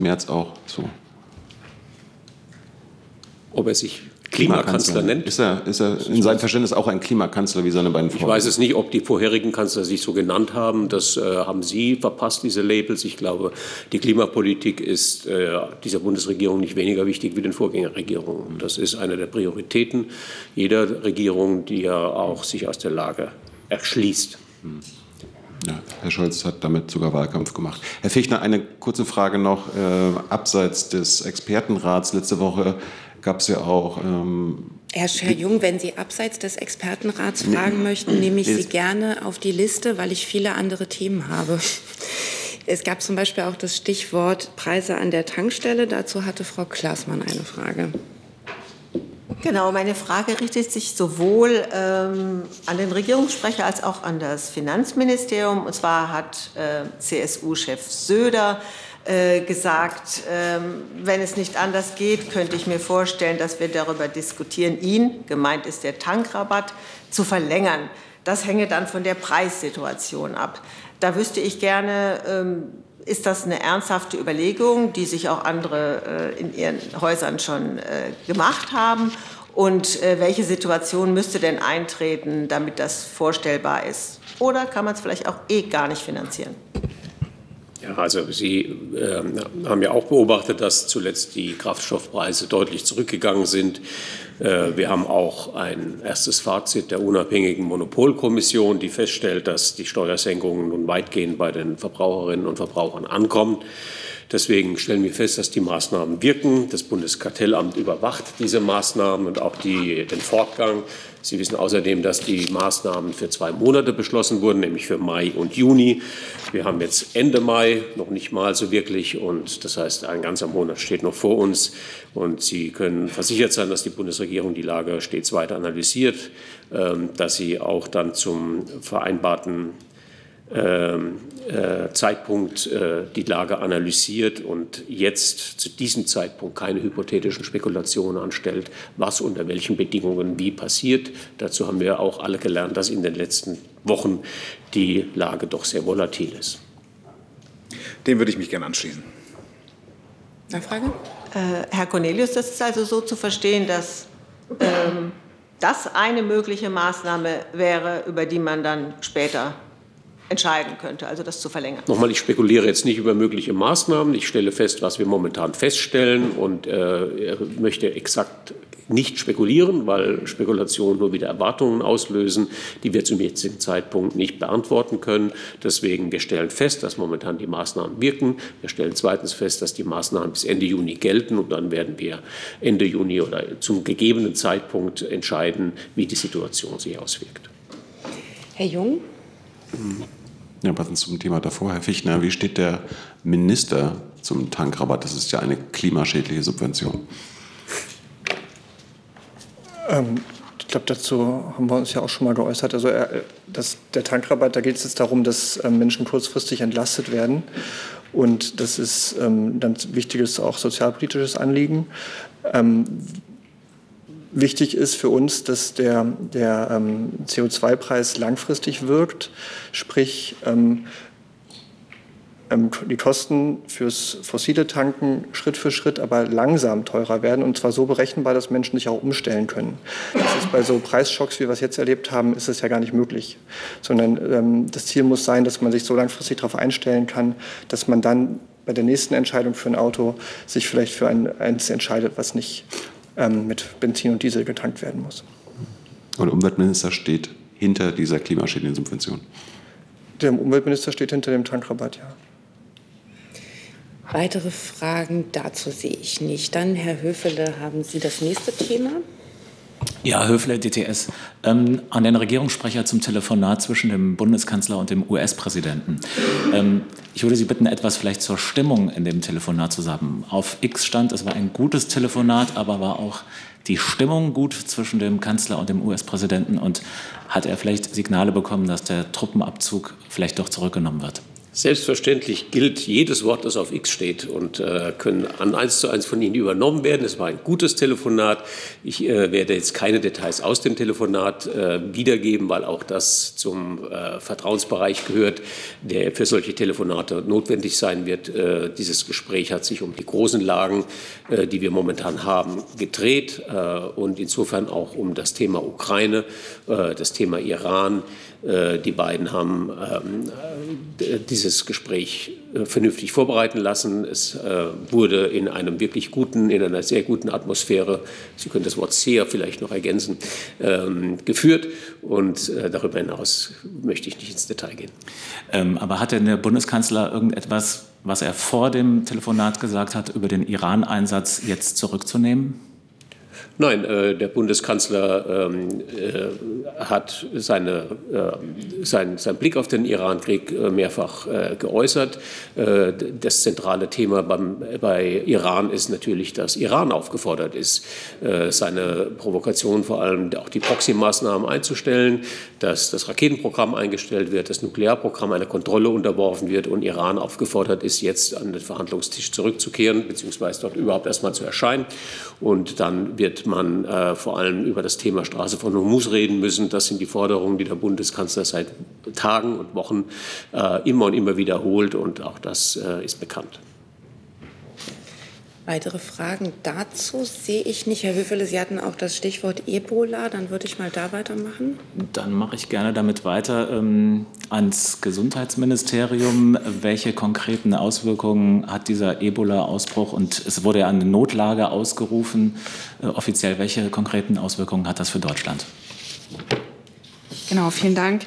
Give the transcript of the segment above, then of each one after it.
Merz auch so. Ob er sich Klimakanzler nennt? Ist er in seinem Verständnis auch ein Klimakanzler wie seine beiden Vorgänger? Ich weiß es nicht, ob die vorherigen Kanzler sich so genannt haben. Das haben Sie verpasst, diese Labels. Ich glaube, die Klimapolitik ist dieser Bundesregierung nicht weniger wichtig wie den Vorgängerregierungen. Das ist eine der Prioritäten jeder Regierung, die ja auch sich aus der Lage erschließt. Ja, Herr Scholz hat damit sogar Wahlkampf gemacht. Herr Fichtner, eine kurze Frage noch. Abseits des Expertenrats letzte Woche gab es ja auch... Herr Jung, wenn Sie abseits des Expertenrats fragen möchten, nehme ich Sie gerne auf die Liste, weil ich viele andere Themen habe. Es gab zum Beispiel auch das Stichwort Preise an der Tankstelle. Dazu hatte Frau Klaßmann eine Frage. Genau, meine Frage richtet sich sowohl an den Regierungssprecher als auch an das Finanzministerium. Und zwar hat CSU-Chef Söder gesagt, wenn es nicht anders geht, könnte ich mir vorstellen, dass wir darüber diskutieren, gemeint ist der Tankrabatt, zu verlängern. Das hänge dann von der Preissituation ab. Da wüsste ich gerne, ist das eine ernsthafte Überlegung, die sich auch andere in ihren Häusern schon gemacht haben? Und welche Situation müsste denn eintreten, damit das vorstellbar ist? Oder kann man es vielleicht auch gar nicht finanzieren? Ja, also Sie haben ja auch beobachtet, dass zuletzt die Kraftstoffpreise deutlich zurückgegangen sind. Wir haben auch ein erstes Fazit der unabhängigen Monopolkommission, die feststellt, dass die Steuersenkungen nun weitgehend bei den Verbraucherinnen und Verbrauchern ankommen. Deswegen stellen wir fest, dass die Maßnahmen wirken. Das Bundeskartellamt überwacht diese Maßnahmen und auch den Fortgang. Sie wissen außerdem, dass die Maßnahmen für 2 Monate beschlossen wurden, nämlich für Mai und Juni. Wir haben jetzt Ende Mai, noch nicht mal so wirklich. Und das heißt, ein ganzer Monat steht noch vor uns. Und Sie können versichert sein, dass die Bundesregierung die Lage stets weiter analysiert, dass sie auch dann zum vereinbarten Zeitpunkt die Lage analysiert und jetzt zu diesem Zeitpunkt keine hypothetischen Spekulationen anstellt, was unter welchen Bedingungen wie passiert. Dazu haben wir auch alle gelernt, dass in den letzten Wochen die Lage doch sehr volatil ist. Dem würde ich mich gerne anschließen. Nachfrage? Herr Cornelius, das ist also so zu verstehen, dass das eine mögliche Maßnahme wäre, über die man dann später entscheiden könnte, also das zu verlängern. Nochmal, ich spekuliere jetzt nicht über mögliche Maßnahmen. Ich stelle fest, was wir momentan feststellen und möchte exakt nicht spekulieren, weil Spekulationen nur wieder Erwartungen auslösen, die wir zum jetzigen Zeitpunkt nicht beantworten können. Deswegen, wir stellen fest, dass momentan die Maßnahmen wirken. Wir stellen zweitens fest, dass die Maßnahmen bis Ende Juni gelten und dann werden wir Ende Juni oder zum gegebenen Zeitpunkt entscheiden, wie die Situation sich auswirkt. Herr Jung? Ja, passend zum Thema davor, Herr Fichtner, wie steht der Minister zum Tankrabatt? Das ist ja eine klimaschädliche Subvention. Ich glaube, dazu haben wir uns ja auch schon mal geäußert. Also der Tankrabatt, da geht es jetzt darum, dass Menschen kurzfristig entlastet werden. Und das ist ein wichtiges, auch sozialpolitisches Anliegen. Wichtig ist für uns, dass der CO2-Preis langfristig wirkt, sprich die Kosten fürs fossile Tanken Schritt für Schritt, aber langsam teurer werden und zwar so berechenbar, dass Menschen sich auch umstellen können. Das ist bei so Preisschocks, wie wir es jetzt erlebt haben, ist es ja gar nicht möglich, sondern das Ziel muss sein, dass man sich so langfristig darauf einstellen kann, dass man dann bei der nächsten Entscheidung für ein Auto sich vielleicht für eins entscheidet, was nicht mit Benzin und Diesel getankt werden muss. Und der Umweltminister steht hinter dieser klimaschädlichen Subvention? Der Umweltminister steht hinter dem Tankrabatt, ja. Weitere Fragen dazu sehe ich nicht. Dann, Herr Höfele, haben Sie das nächste Thema? Ja, Höfele, DTS. An den Regierungssprecher zum Telefonat zwischen dem Bundeskanzler und dem US-Präsidenten. Ich würde Sie bitten, etwas vielleicht zur Stimmung in dem Telefonat zu sagen. Auf X stand, es war ein gutes Telefonat, aber war auch die Stimmung gut zwischen dem Kanzler und dem US-Präsidenten? Und hat er vielleicht Signale bekommen, dass der Truppenabzug vielleicht doch zurückgenommen wird? Selbstverständlich gilt jedes Wort, das auf X steht und können 1:1 von Ihnen übernommen werden. Es war ein gutes Telefonat. Ich werde jetzt keine Details aus dem Telefonat wiedergeben, weil auch das zum Vertrauensbereich gehört, der für solche Telefonate notwendig sein wird. Dieses Gespräch hat sich um die großen Lagen, die wir momentan haben, gedreht und insofern auch um das Thema Ukraine, das Thema Iran. Die beiden haben dieses Gespräch vernünftig vorbereiten lassen. Es wurde in einer sehr guten Atmosphäre, Sie können das Wort sehr vielleicht noch ergänzen, geführt. Und darüber hinaus möchte ich nicht ins Detail gehen. Aber hat denn der Bundeskanzler irgendetwas, was er vor dem Telefonat gesagt hat, über den Iran-Einsatz jetzt zurückzunehmen? Nein, der Bundeskanzler hat seinen Blick auf den Iran-Krieg mehrfach geäußert. Das zentrale Thema bei Iran ist natürlich, dass Iran aufgefordert ist, seine Provokation, vor allem auch die Proxy-Maßnahmen einzustellen, dass das Raketenprogramm eingestellt wird, das Nuklearprogramm einer Kontrolle unterworfen wird und Iran aufgefordert ist, jetzt an den Verhandlungstisch zurückzukehren, beziehungsweise dort überhaupt erstmal zu erscheinen. Und dann wird man vor allem über das Thema Straße von Hormuz reden müssen. Das sind die Forderungen, die der Bundeskanzler seit Tagen und Wochen immer und immer wiederholt. Und auch das ist bekannt. Weitere Fragen dazu sehe ich nicht. Herr Höfele, Sie hatten auch das Stichwort Ebola. Dann würde ich mal da weitermachen. Dann mache ich gerne damit weiter ans Gesundheitsministerium. Welche konkreten Auswirkungen hat dieser Ebola-Ausbruch? Und es wurde ja eine Notlage ausgerufen. Offiziell, welche konkreten Auswirkungen hat das für Deutschland? Genau, vielen Dank.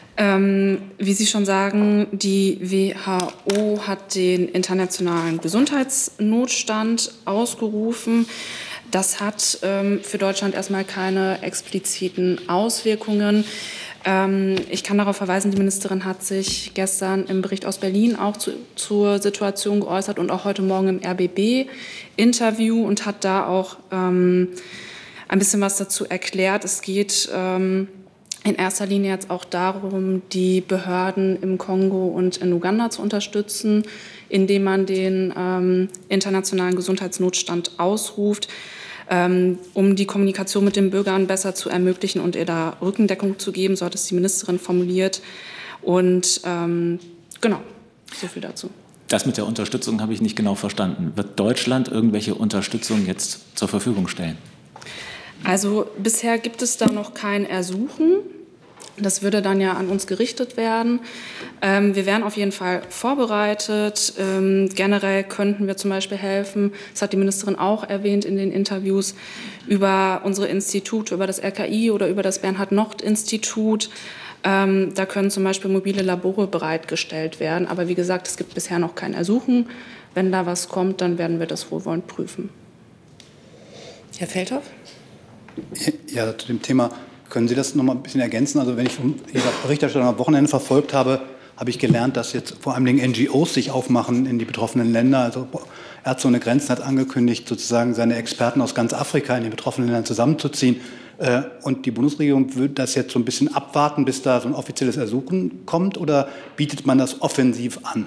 Wie Sie schon sagen, die WHO hat den internationalen Gesundheitsnotstand ausgerufen. Das hat für Deutschland erstmal keine expliziten Auswirkungen. Ich kann darauf verweisen, die Ministerin hat sich gestern im Bericht aus Berlin auch zur Situation geäußert und auch heute Morgen im RBB-Interview und hat da auch ein bisschen was dazu erklärt. Es geht in erster Linie jetzt auch darum, die Behörden im Kongo und in Uganda zu unterstützen, indem man den internationalen Gesundheitsnotstand ausruft, um die Kommunikation mit den Bürgern besser zu ermöglichen und ihr da Rückendeckung zu geben, so hat es die Ministerin formuliert. Und genau, so viel dazu. Das mit der Unterstützung habe ich nicht genau verstanden. Wird Deutschland irgendwelche Unterstützung jetzt zur Verfügung stellen? Also bisher gibt es da noch kein Ersuchen. Das würde dann ja an uns gerichtet werden. Wir wären auf jeden Fall vorbereitet. Generell könnten wir zum Beispiel helfen, das hat die Ministerin auch erwähnt in den Interviews, über unsere Institute, über das RKI oder über das Bernhard-Nocht-Institut. Da können zum Beispiel mobile Labore bereitgestellt werden. Aber wie gesagt, es gibt bisher noch kein Ersuchen. Wenn da was kommt, dann werden wir das wohlwollend prüfen. Herr Feldhoff? Ja, zu dem Thema, können Sie das noch mal ein bisschen ergänzen? Also wenn ich Ihre Berichterstattung am Wochenende verfolgt habe, habe ich gelernt, dass jetzt vor allem NGOs sich aufmachen in die betroffenen Länder. Also Ärzte ohne Grenzen hat angekündigt, sozusagen seine Experten aus ganz Afrika in den betroffenen Ländern zusammenzuziehen. Und die Bundesregierung wird das jetzt so ein bisschen abwarten, bis da so ein offizielles Ersuchen kommt, oder bietet man das offensiv an?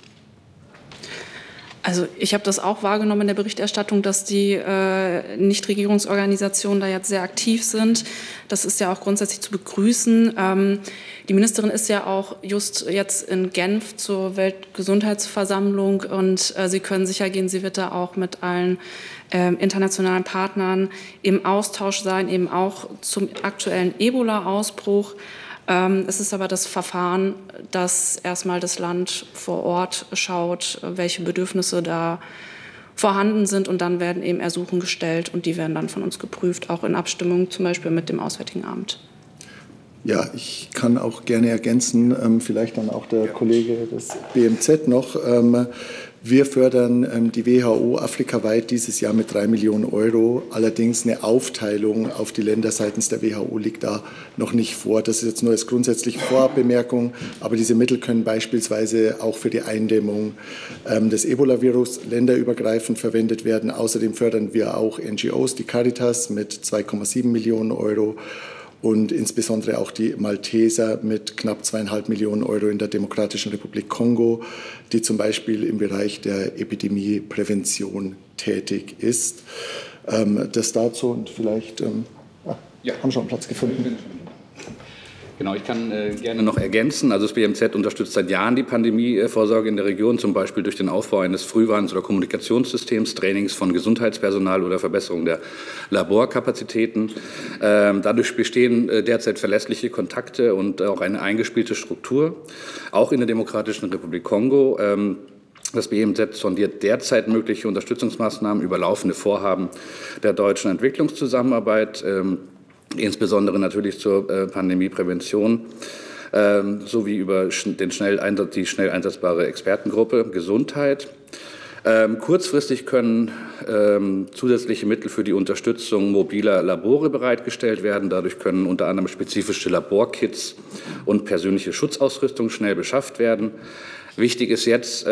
Also ich habe das auch wahrgenommen in der Berichterstattung, dass die Nichtregierungsorganisationen da jetzt sehr aktiv sind. Das ist ja auch grundsätzlich zu begrüßen. Die Ministerin ist ja auch just jetzt in Genf zur Weltgesundheitsversammlung und Sie können sicher gehen, sie wird da auch mit allen internationalen Partnern im Austausch sein, eben auch zum aktuellen Ebola-Ausbruch. Es ist aber das Verfahren, dass erstmal das Land vor Ort schaut, welche Bedürfnisse da vorhanden sind. Und dann werden eben Ersuchen gestellt und die werden dann von uns geprüft, auch in Abstimmung zum Beispiel mit dem Auswärtigen Amt. Ja, ich kann auch gerne ergänzen, vielleicht dann auch der Kollege des BMZ noch. Wir fördern die WHO afrikaweit dieses Jahr mit 3 Millionen €. Allerdings eine Aufteilung auf die Länder seitens der WHO liegt da noch nicht vor. Das ist jetzt nur als grundsätzliche Vorbemerkung. Aber diese Mittel können beispielsweise auch für die Eindämmung des Ebola-Virus länderübergreifend verwendet werden. Außerdem fördern wir auch NGOs, die Caritas mit 2,7 Millionen €. und insbesondere auch die Malteser mit knapp 2,5 Millionen Euro in der Demokratischen Republik Kongo, die zum Beispiel im Bereich der Epidemieprävention tätig ist. Das dazu und vielleicht haben schon einen Platz gefunden. Genau, ich kann gerne noch ergänzen. Also das BMZ unterstützt seit Jahren die Pandemievorsorge in der Region, zum Beispiel durch den Aufbau eines Frühwarns- oder Kommunikationssystems, Trainings von Gesundheitspersonal oder Verbesserung der Laborkapazitäten. Dadurch bestehen derzeit verlässliche Kontakte und auch eine eingespielte Struktur, auch in der Demokratischen Republik Kongo. Das BMZ sondiert derzeit mögliche Unterstützungsmaßnahmen über laufende Vorhaben der deutschen Entwicklungszusammenarbeit, insbesondere natürlich zur Pandemieprävention, sowie über die schnell einsetzbare Expertengruppe Gesundheit. Kurzfristig können zusätzliche Mittel für die Unterstützung mobiler Labore bereitgestellt werden. Dadurch können unter anderem spezifische Laborkits und persönliche Schutzausrüstung schnell beschafft werden. Wichtig ist jetzt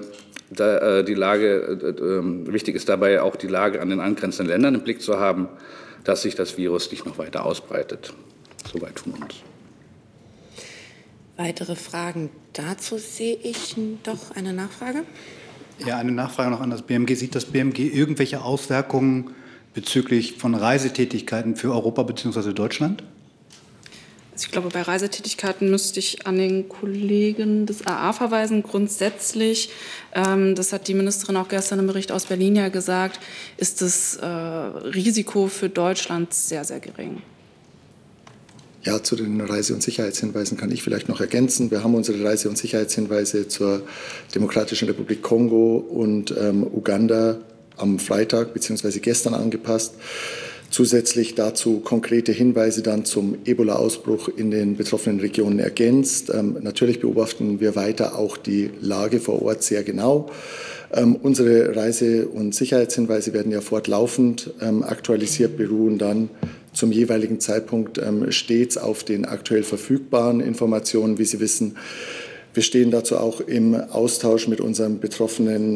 wichtig ist dabei auch die Lage an den angrenzenden Ländern im Blick zu haben, dass sich das Virus nicht noch weiter ausbreitet. Soweit von uns. Weitere Fragen dazu sehe ich doch eine Nachfrage. Ja, eine Nachfrage noch an das BMG. Sieht das BMG irgendwelche Auswirkungen bezüglich von Reisetätigkeiten für Europa bzw. Deutschland? Ich glaube, bei Reisetätigkeiten müsste ich an den Kollegen des AA verweisen. Grundsätzlich, das hat die Ministerin auch gestern im Bericht aus Berlin ja gesagt, ist das Risiko für Deutschland sehr, sehr gering. Ja, zu den Reise- und Sicherheitshinweisen kann ich vielleicht noch ergänzen. Wir haben unsere Reise- und Sicherheitshinweise zur Demokratischen Republik Kongo und Uganda am Freitag bzw. gestern angepasst. Zusätzlich dazu konkrete Hinweise dann zum Ebola-Ausbruch in den betroffenen Regionen ergänzt. Natürlich beobachten wir weiter auch die Lage vor Ort sehr genau. Unsere Reise- und Sicherheitshinweise werden ja fortlaufend aktualisiert, beruhen dann zum jeweiligen Zeitpunkt stets auf den aktuell verfügbaren Informationen, wie Sie wissen. Wir stehen dazu auch im Austausch mit unseren betroffenen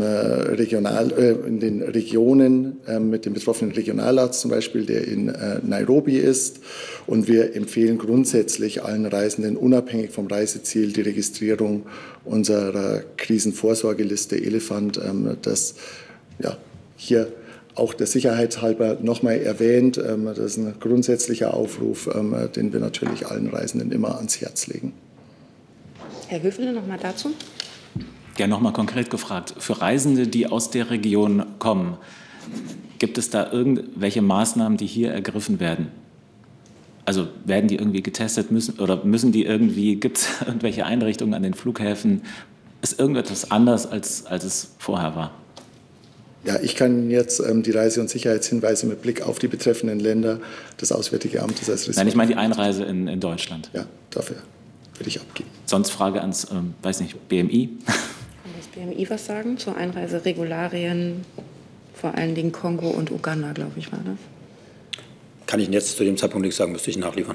in den Regionen, mit dem betroffenen Regionalarzt zum Beispiel, der in Nairobi ist. Und wir empfehlen grundsätzlich allen Reisenden, unabhängig vom Reiseziel, die Registrierung unserer Krisenvorsorgeliste Elefant, das hier auch der Sicherheit halber nochmal erwähnt. Das ist ein grundsätzlicher Aufruf, den wir natürlich allen Reisenden immer ans Herz legen. Herr Höfele, noch mal dazu. Ja, noch mal konkret gefragt. Für Reisende, die aus der Region kommen, gibt es da irgendwelche Maßnahmen, die hier ergriffen werden? Also werden die irgendwie getestet müssen die irgendwie, gibt es irgendwelche Einrichtungen an den Flughäfen? Ist irgendetwas anders, als es vorher war? Ja, ich kann jetzt die Reise- und Sicherheitshinweise mit Blick auf die betreffenden Länder des Auswärtigen Amtes als Ressort. Nein, ich meine die Einreise in Deutschland. Ja, dafür würde ich abgeben. Sonst Frage ans, BMI. Kann das BMI was sagen zu Einreiseregularien, vor allen Dingen Kongo und Uganda, glaube ich, war das? Kann ich jetzt zu dem Zeitpunkt nichts sagen, müsste ich nachliefern.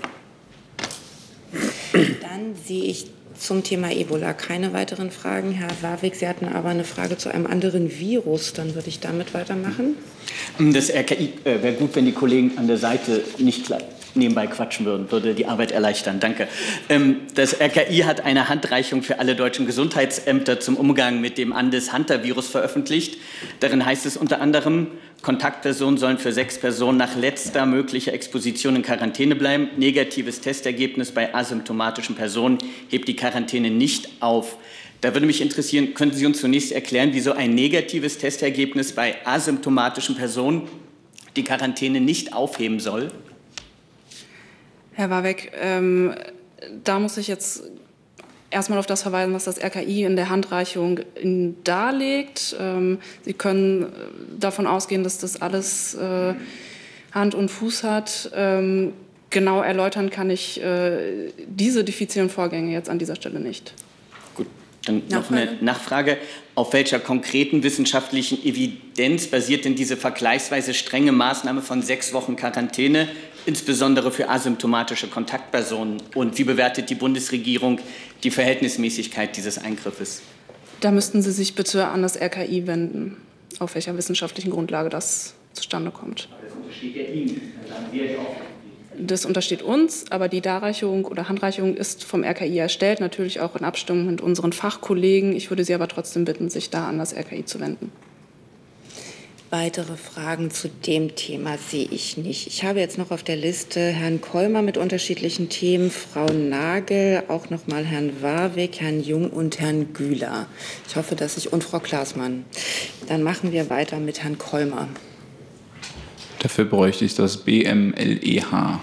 Dann sehe ich zum Thema Ebola keine weiteren Fragen. Herr Warwick, Sie hatten aber eine Frage zu einem anderen Virus. Dann würde ich damit weitermachen. Das RKI wäre gut, wenn die Kollegen an der Seite nicht nebenbei quatschen würden, würde die Arbeit erleichtern. Danke. Das RKI hat eine Handreichung für alle deutschen Gesundheitsämter zum Umgang mit dem Andes-Hunter-Virus veröffentlicht. Darin heißt es unter anderem, Kontaktpersonen sollen für 6 Personen nach letzter möglicher Exposition in Quarantäne bleiben. Negatives Testergebnis bei asymptomatischen Personen hebt die Quarantäne nicht auf. Da würde mich interessieren, könnten Sie uns zunächst erklären, wieso ein negatives Testergebnis bei asymptomatischen Personen die Quarantäne nicht aufheben soll? Herr Warwick, da muss ich jetzt erstmal auf das verweisen, was das RKI in der Handreichung darlegt. Sie können davon ausgehen, dass das alles Hand und Fuß hat. Genau erläutern kann ich diese diffizilen Vorgänge jetzt an dieser Stelle nicht. Gut, dann noch eine Nachfrage. Auf welcher konkreten wissenschaftlichen Evidenz basiert denn diese vergleichsweise strenge Maßnahme von 6 Wochen Quarantäne, insbesondere für asymptomatische Kontaktpersonen? Und wie bewertet die Bundesregierung die Verhältnismäßigkeit dieses Eingriffes? Da müssten Sie sich bitte an das RKI wenden, auf welcher wissenschaftlichen Grundlage das zustande kommt. Das untersteht ja Ihnen. Dann sagen wir ja auch. Das untersteht uns, aber die Darreichung oder Handreichung ist vom RKI erstellt, natürlich auch in Abstimmung mit unseren Fachkollegen. Ich würde Sie aber trotzdem bitten, sich da an das RKI zu wenden. Weitere Fragen zu dem Thema sehe ich nicht. Ich habe jetzt noch auf der Liste Herrn Kolmer mit unterschiedlichen Themen, Frau Nagel, auch noch mal Herrn Warwick, Herrn Jung und Herrn Güler. Ich hoffe, dass ich und Frau Klaßmann. Dann machen wir weiter mit Herrn Kolmer. Dafür bräuchte ich das BMLEH.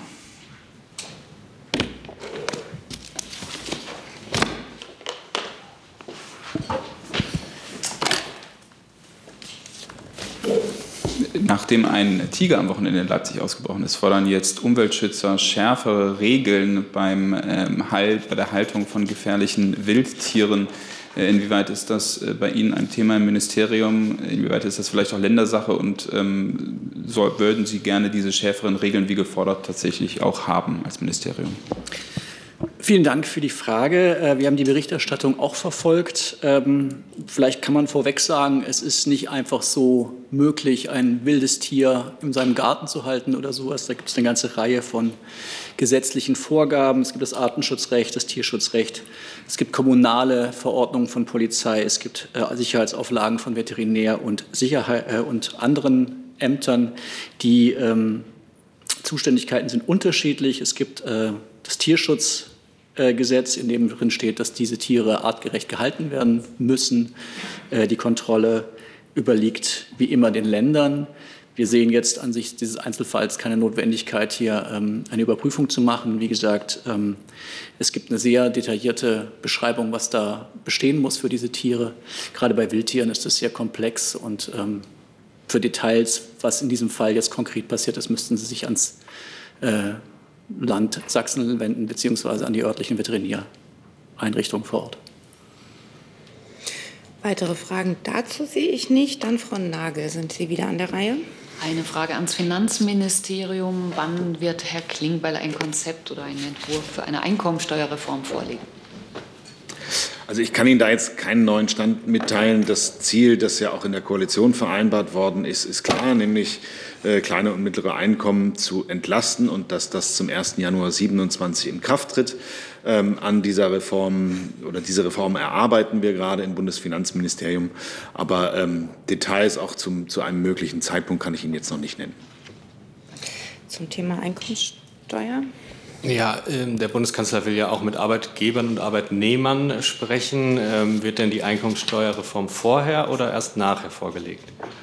Nachdem ein Tiger am Wochenende in Leipzig ausgebrochen ist, fordern jetzt Umweltschützer schärfere Regeln bei der Haltung von gefährlichen Wildtieren. Inwieweit ist das bei Ihnen ein Thema im Ministerium? Inwieweit ist das vielleicht auch Ländersache? Und würden Sie gerne diese schärferen Regeln wie gefordert tatsächlich auch haben als Ministerium? Vielen Dank für die Frage. Wir haben die Berichterstattung auch verfolgt. Vielleicht kann man vorweg sagen, es ist nicht einfach so möglich, ein wildes Tier in seinem Garten zu halten oder sowas. Da gibt es eine ganze Reihe von gesetzlichen Vorgaben. Es gibt das Artenschutzrecht, das Tierschutzrecht. Es gibt kommunale Verordnungen von Polizei. Es gibt Sicherheitsauflagen von Veterinär und Sicherheit und anderen Ämtern. Die Zuständigkeiten sind unterschiedlich. Es gibt das Tierschutzgesetz, in dem drin steht, dass diese Tiere artgerecht gehalten werden müssen. Die Kontrolle überliegt wie immer den Ländern. Wir sehen jetzt an sich dieses Einzelfalls keine Notwendigkeit, hier eine Überprüfung zu machen. Wie gesagt, es gibt eine sehr detaillierte Beschreibung, was da bestehen muss für diese Tiere. Gerade bei Wildtieren ist das sehr komplex und für Details, was in diesem Fall jetzt konkret passiert ist, müssten Sie sich ans Land Sachsen wenden, beziehungsweise an die örtlichen Veterinäreinrichtungen vor Ort. Weitere Fragen dazu sehe ich nicht. Dann Frau Nagel, sind Sie wieder an der Reihe? Eine Frage ans Finanzministerium. Wann wird Herr Klingbeil ein Konzept oder einen Entwurf für eine Einkommensteuerreform vorlegen? Also ich kann Ihnen da jetzt keinen neuen Stand mitteilen. Das Ziel, das ja auch in der Koalition vereinbart worden ist, ist klar, nämlich kleine und mittlere Einkommen zu entlasten und dass das zum 1. Januar 2027 in Kraft tritt. An dieser Reform oder diese Reform erarbeiten wir gerade im Bundesfinanzministerium. Aber Details auch zu einem möglichen Zeitpunkt kann ich Ihnen jetzt noch nicht nennen. Zum Thema Einkommensteuer? Ja, der Bundeskanzler will ja auch mit Arbeitgebern und Arbeitnehmern sprechen. Wird denn die Einkommensteuerreform vorher oder erst nachher vorgelegt?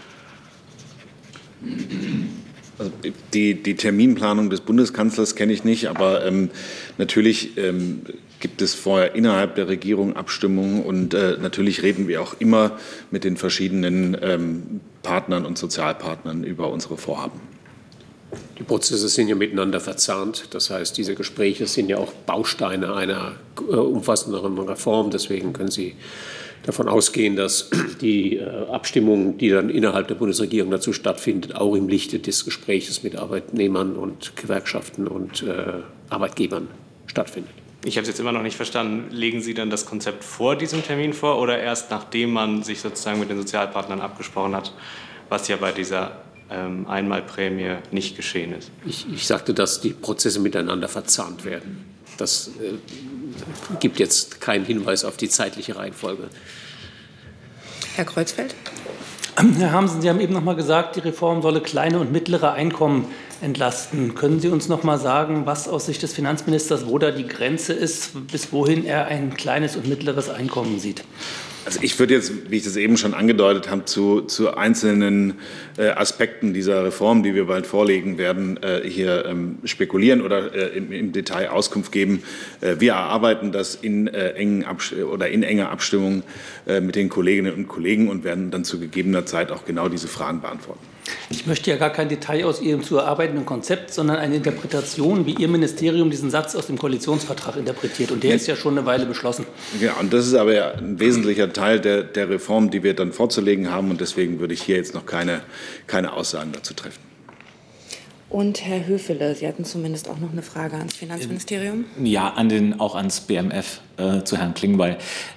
Also die Terminplanung des Bundeskanzlers kenne ich nicht, aber natürlich gibt es vorher innerhalb der Regierung Abstimmungen und natürlich reden wir auch immer mit den verschiedenen Partnern und Sozialpartnern über unsere Vorhaben. Die Prozesse sind ja miteinander verzahnt. Das heißt, diese Gespräche sind ja auch Bausteine einer umfassenderen Reform. Deswegen können Sie davon ausgehen, dass die Abstimmung, die dann innerhalb der Bundesregierung dazu stattfindet, auch im Lichte des Gesprächs mit Arbeitnehmern und Gewerkschaften und Arbeitgebern stattfindet. Ich habe es jetzt immer noch nicht verstanden. Legen Sie dann das Konzept vor diesem Termin vor oder erst nachdem man sich sozusagen mit den Sozialpartnern abgesprochen hat, was ja bei dieser Einmalprämie nicht geschehen ist? Ich sagte, dass die Prozesse miteinander verzahnt werden. Das gibt jetzt keinen Hinweis auf die zeitliche Reihenfolge. Herr Kreuzfeld? Herr Hamsen, Sie haben eben noch mal gesagt, die Reform solle kleine und mittlere Einkommen entlasten. Können Sie uns noch mal sagen, was aus Sicht des Finanzministers, wo da die Grenze ist, bis wohin er ein kleines und mittleres Einkommen sieht? Also ich würde jetzt, wie ich das eben schon angedeutet habe, zu einzelnen Aspekten dieser Reform, die wir bald vorlegen werden, hier spekulieren oder im Detail Auskunft geben. Wir erarbeiten das in enger Abstimmung mit den Kolleginnen und Kollegen und werden dann zu gegebener Zeit auch genau diese Fragen beantworten. Ich möchte ja gar kein Detail aus Ihrem zu erarbeitenden Konzept, sondern eine Interpretation, wie Ihr Ministerium diesen Satz aus dem Koalitionsvertrag interpretiert. Und der ist ja schon eine Weile beschlossen. Ja, und das ist aber ja ein wesentlicher Teil der Reform, die wir dann vorzulegen haben. Und deswegen würde ich hier jetzt noch keine Aussagen dazu treffen. Und Herr Höfele, Sie hatten zumindest auch noch eine Frage ans Finanzministerium? Ja, auch ans BMF, zu Herrn Klingbeil.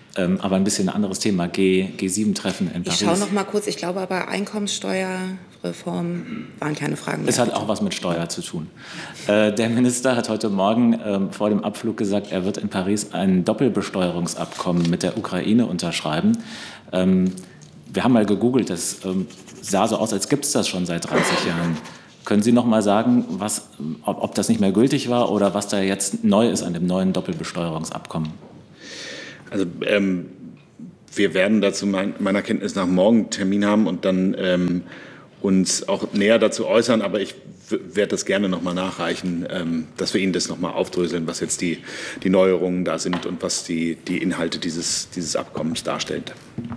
Aber ein bisschen ein anderes Thema, G7-Treffen in Paris. Ich schaue noch mal kurz, ich glaube aber Einkommenssteuerreform waren keine Fragen mehr. Es hat auch was mit Steuer zu tun. Der Minister hat heute Morgen vor dem Abflug gesagt, er wird in Paris ein Doppelbesteuerungsabkommen mit der Ukraine unterschreiben. Wir haben mal gegoogelt, das sah so aus, als gibt es das schon seit 30 Jahren. Können Sie noch mal sagen, ob das nicht mehr gültig war oder was da jetzt neu ist an dem neuen Doppelbesteuerungsabkommen? Also wir werden dazu meiner Kenntnis nach morgen einen Termin haben und dann uns auch näher dazu äußern. Aber ich werde das gerne noch mal nachreichen, dass wir Ihnen das noch mal aufdröseln, was jetzt die Neuerungen da sind und was die Inhalte dieses Abkommens darstellt.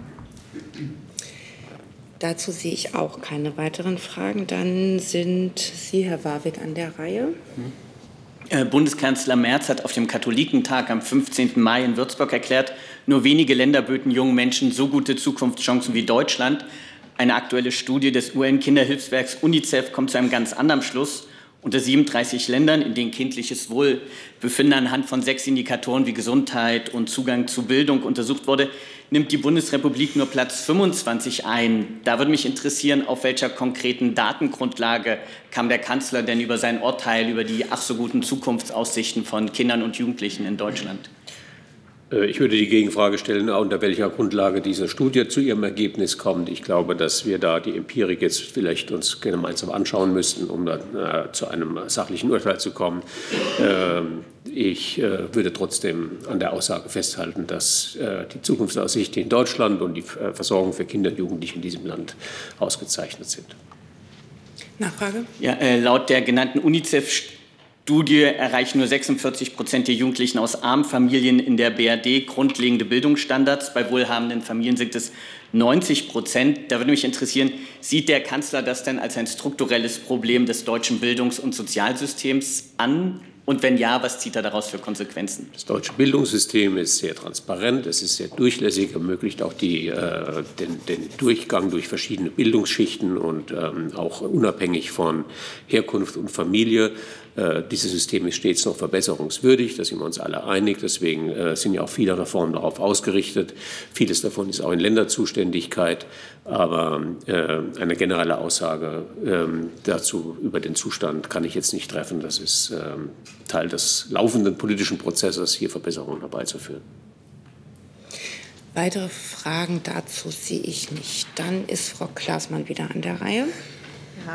Dazu sehe ich auch keine weiteren Fragen. Dann sind Sie, Herr Warwick, an der Reihe. Bundeskanzler Merz hat auf dem Katholikentag am 15. Mai in Würzburg erklärt, nur wenige Länder böten jungen Menschen so gute Zukunftschancen wie Deutschland. Eine aktuelle Studie des UN-Kinderhilfswerks UNICEF kommt zu einem ganz anderen Schluss. Unter 37 Ländern, in denen kindliches Wohlbefinden anhand von 6 Indikatoren wie Gesundheit und Zugang zu Bildung untersucht wurde, nimmt die Bundesrepublik nur Platz 25 ein. Da würde mich interessieren, auf welcher konkreten Datengrundlage kam der Kanzler denn über sein Urteil über die ach so guten Zukunftsaussichten von Kindern und Jugendlichen in Deutschland? Ich würde die Gegenfrage stellen, unter welcher Grundlage diese Studie zu ihrem Ergebnis kommt. Ich glaube, dass wir da die Empirik jetzt vielleicht uns gemeinsam anschauen müssten, um dann zu einem sachlichen Urteil zu kommen. Ich würde trotzdem an der Aussage festhalten, dass die Zukunftsaussichten in Deutschland und die Versorgung für Kinder und Jugendliche in diesem Land ausgezeichnet sind. Nachfrage? Ja, laut der genannten UNICEF-Studie erreichen nur 46% der Jugendlichen aus armen Familien in der BRD grundlegende Bildungsstandards. Bei wohlhabenden Familien sind es 90%. Da würde mich interessieren, sieht der Kanzler das denn als ein strukturelles Problem des deutschen Bildungs- und Sozialsystems an? Und wenn ja, was zieht er daraus für Konsequenzen? Das deutsche Bildungssystem ist sehr transparent, es ist sehr durchlässig, ermöglicht auch den Durchgang durch verschiedene Bildungsschichten und auch unabhängig von Herkunft und Familie. Dieses System ist stets noch verbesserungswürdig, da sind wir uns alle einig. Deswegen sind ja auch viele Reformen darauf ausgerichtet. Vieles davon ist auch in Länderzuständigkeit. Aber eine generelle Aussage dazu über den Zustand kann ich jetzt nicht treffen. Das ist Teil des laufenden politischen Prozesses, hier Verbesserungen herbeizuführen. Weitere Fragen dazu sehe ich nicht. Dann ist Frau Klaasmann wieder an der Reihe. Ja,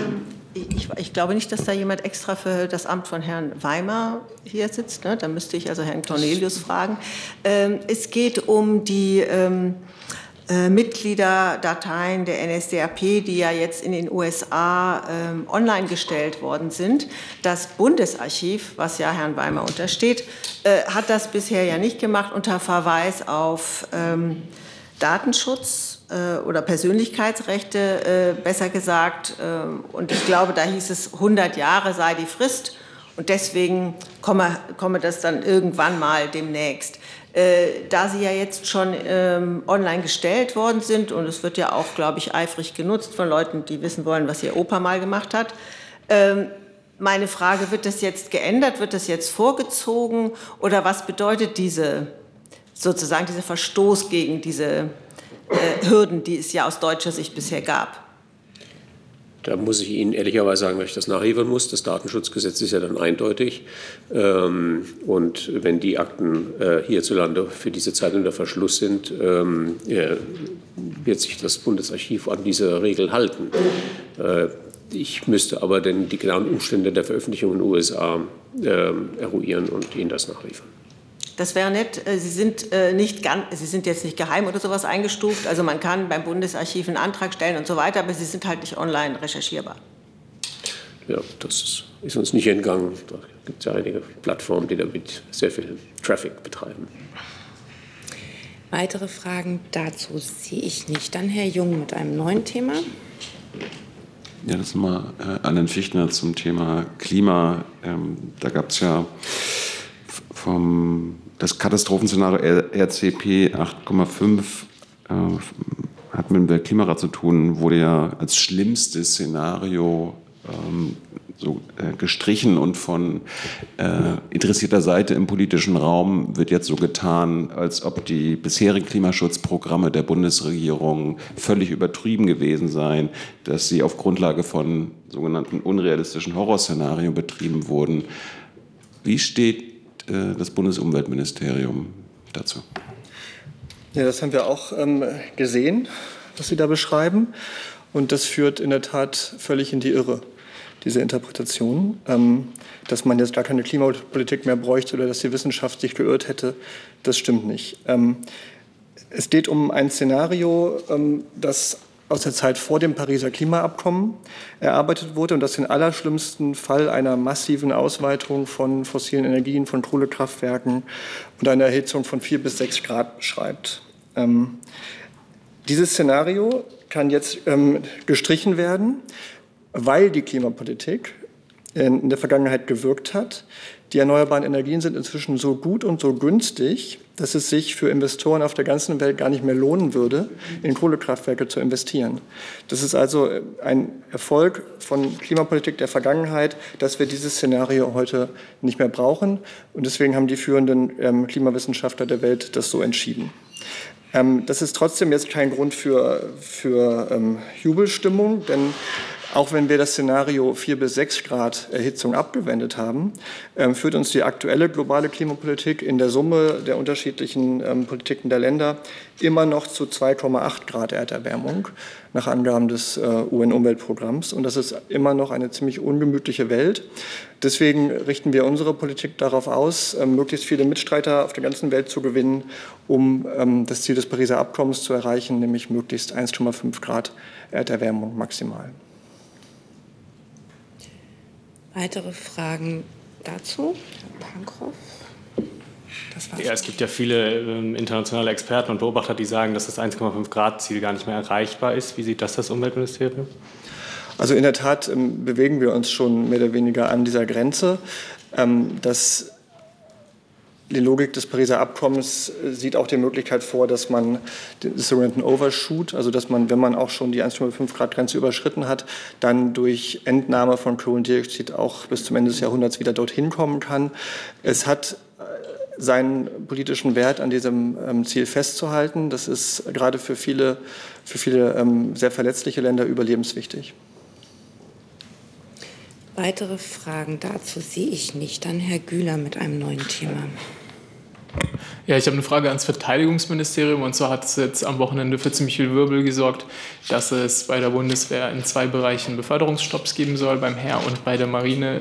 ich glaube nicht, dass da jemand extra für das Amt von Herrn Weimar hier sitzt. Ne? Da müsste ich also Herrn Cornelius fragen. Es geht um die Mitgliederdateien der NSDAP, die ja jetzt in den USA online gestellt worden sind. Das Bundesarchiv, was ja Herrn Weimar untersteht, hat das bisher ja nicht gemacht unter Verweis auf Datenschutz oder Persönlichkeitsrechte, besser gesagt. Und ich glaube, da hieß es, 100 Jahre sei die Frist. Und deswegen komme das dann irgendwann mal demnächst. Da sie ja jetzt schon online gestellt worden sind und es wird ja auch, glaube ich, eifrig genutzt von Leuten, die wissen wollen, was ihr Opa mal gemacht hat. Meine Frage, wird das jetzt geändert, wird das jetzt vorgezogen oder was bedeutet sozusagen dieser Verstoß gegen diese Hürden, die es ja aus deutscher Sicht bisher gab? Da muss ich Ihnen ehrlicherweise sagen, dass ich das nachliefern muss. Das Datenschutzgesetz ist ja dann eindeutig. Und wenn die Akten hierzulande für diese Zeit unter Verschluss sind, wird sich das Bundesarchiv an diese Regel halten. Ich müsste aber die genauen Umstände der Veröffentlichung in den USA eruieren und Ihnen das nachliefern. Das wäre nett. Sie sind jetzt nicht geheim oder sowas eingestuft. Also man kann beim Bundesarchiv einen Antrag stellen und so weiter, aber Sie sind halt nicht online recherchierbar. Ja, das ist uns nicht entgangen. Da gibt es ja einige Plattformen, die damit sehr viel Traffic betreiben. Weitere Fragen dazu sehe ich nicht. Dann Herr Jung mit einem neuen Thema. Ja, das ist nochmal an den Fichtner zum Thema Klima. Da gab es ja das Katastrophenszenario RCP 8,5 hat mit dem Weltklimarat zu tun, wurde ja als schlimmstes Szenario so gestrichen und von interessierter Seite im politischen Raum wird jetzt so getan, als ob die bisherigen Klimaschutzprogramme der Bundesregierung völlig übertrieben gewesen seien, dass sie auf Grundlage von sogenannten unrealistischen Horrorszenarien betrieben wurden. Wie steht das Bundesumweltministerium dazu? Ja, das haben wir auch gesehen, was Sie da beschreiben. Und das führt in der Tat völlig in die Irre, diese Interpretation. Dass man jetzt gar keine Klimapolitik mehr bräuchte oder dass die Wissenschaft sich geirrt hätte, das stimmt nicht. Es geht um ein Szenario, das aus der Zeit vor dem Pariser Klimaabkommen erarbeitet wurde und das den allerschlimmsten Fall einer massiven Ausweitung von fossilen Energien, von Kohlekraftwerken und einer Erhitzung von 4 bis 6 Grad beschreibt. Dieses Szenario kann jetzt gestrichen werden, weil die Klimapolitik in der Vergangenheit gewirkt hat. Die erneuerbaren Energien sind inzwischen so gut und so günstig, dass es sich für Investoren auf der ganzen Welt gar nicht mehr lohnen würde, in Kohlekraftwerke zu investieren. Das ist also ein Erfolg von Klimapolitik der Vergangenheit, dass wir dieses Szenario heute nicht mehr brauchen. Und deswegen haben die führenden Klimawissenschaftler der Welt das so entschieden. Das ist trotzdem jetzt kein Grund für Jubelstimmung, denn auch wenn wir das Szenario 4 bis 6 Grad Erhitzung abgewendet haben, führt uns die aktuelle globale Klimapolitik in der Summe der unterschiedlichen Politiken der Länder immer noch zu 2,8 Grad Erderwärmung nach Angaben des UN-Umweltprogramms. Und das ist immer noch eine ziemlich ungemütliche Welt. Deswegen richten wir unsere Politik darauf aus, möglichst viele Mitstreiter auf der ganzen Welt zu gewinnen, um das Ziel des Pariser Abkommens zu erreichen, nämlich möglichst 1,5 Grad Erderwärmung maximal. Weitere Fragen dazu? Herr Pankroff? Ja, es gibt ja viele internationale Experten und Beobachter, die sagen, dass das 1,5 Grad Ziel gar nicht mehr erreichbar ist. Wie sieht das Umweltministerium? Also in der Tat bewegen wir uns schon mehr oder weniger an dieser Grenze. Die Logik des Pariser Abkommens sieht auch die Möglichkeit vor, dass man den sogenannten Overshoot, also dass man, wenn man auch schon die 1,5 Grad Grenze überschritten hat, dann durch Entnahme von Kohlendioxid auch bis zum Ende des Jahrhunderts wieder dorthin kommen kann. Es hat seinen politischen Wert an diesem Ziel festzuhalten. Das ist gerade für viele sehr verletzliche Länder überlebenswichtig. Weitere Fragen dazu sehe ich nicht. Dann Herr Güler mit einem neuen Thema. Ja, ich habe eine Frage ans Verteidigungsministerium. Und zwar hat es jetzt am Wochenende für ziemlich viel Wirbel gesorgt, dass es bei der Bundeswehr in 2 Bereichen Beförderungsstopps geben soll, beim Heer und bei der Marine.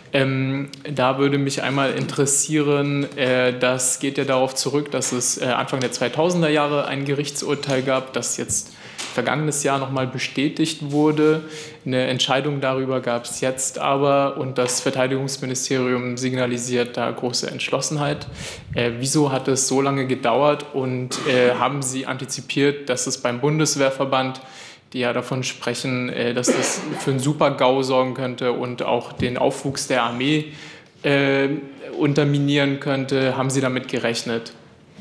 Da würde mich einmal interessieren, das geht ja darauf zurück, dass es Anfang der 2000er Jahre ein Gerichtsurteil gab, das jetzt vergangenes Jahr nochmal bestätigt wurde. Eine Entscheidung darüber gab es jetzt aber und das Verteidigungsministerium signalisiert da große Entschlossenheit. Wieso hat es so lange gedauert und haben Sie antizipiert, dass es beim Bundeswehrverband, die ja davon sprechen, dass das für einen Super-GAU sorgen könnte und auch den Aufwuchs der Armee unterminieren könnte? Haben Sie damit gerechnet?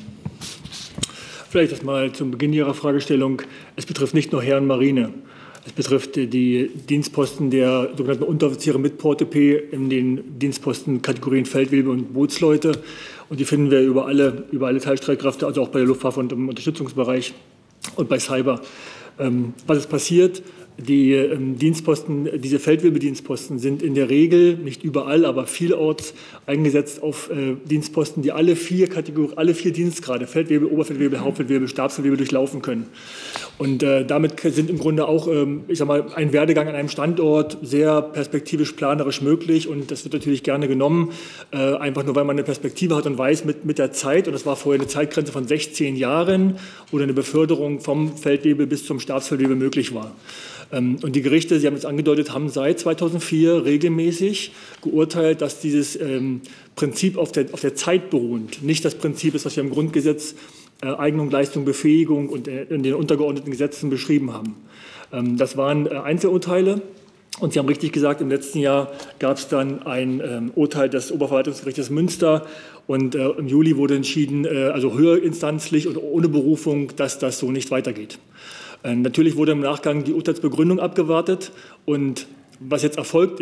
Vielleicht erstmal zum Beginn Ihrer Fragestellung. Es betrifft nicht nur Heer und Marine. Es betrifft die Dienstposten der sogenannten Unteroffiziere mit Portepee in den Dienstpostenkategorien Feldwebel und Bootsleute. Und die finden wir über alle Teilstreitkräfte, also auch bei der Luftwaffe und im Unterstützungsbereich und bei Cyber. Was ist passiert? Die Dienstposten, diese Feldwebeldienstposten sind in der Regel, nicht überall, aber vielorts eingesetzt auf Dienstposten, die alle 4 Dienstgrade, Feldwebel, Oberfeldwebel, Hauptfeldwebel, Stabsfeldwebel durchlaufen können. Und damit sind im Grunde auch, ein Werdegang an einem Standort sehr perspektivisch, planerisch möglich. Und das wird natürlich gerne genommen, einfach nur, weil man eine Perspektive hat und weiß, mit der Zeit, und das war vorher eine Zeitgrenze von 16 Jahren, wo eine Beförderung vom Feldwebel bis zum Stabsfeldwebel möglich war. Und die Gerichte, Sie haben es angedeutet, haben seit 2004 regelmäßig geurteilt, dass dieses Prinzip auf der Zeit beruht, nicht das Prinzip ist, was wir im Grundgesetz Eignung, Leistung, Befähigung und in den untergeordneten Gesetzen beschrieben haben. Das waren Einzelurteile. Und Sie haben richtig gesagt, im letzten Jahr gab es dann ein Urteil des Oberverwaltungsgerichtes Münster. Und im Juli wurde entschieden, also höherinstanzlich und ohne Berufung, dass das so nicht weitergeht. Natürlich wurde im Nachgang die Urteilsbegründung abgewartet. Und was jetzt erfolgt ist,